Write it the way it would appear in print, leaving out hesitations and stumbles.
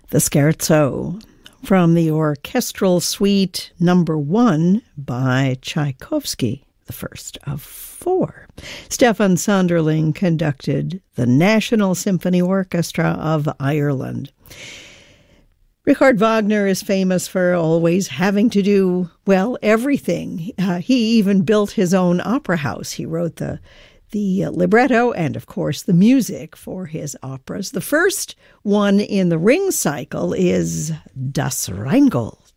The Scherzo from the Orchestral Suite Number 1 by Tchaikovsky, the first of 4. Stefan Sonderling conducted the National Symphony Orchestra of Ireland. Richard Wagner is famous for always having to do, well, everything. He even built his own opera house. He wrote the libretto and, of course, the music for his operas. The first one in the Ring cycle is Das Rheingold.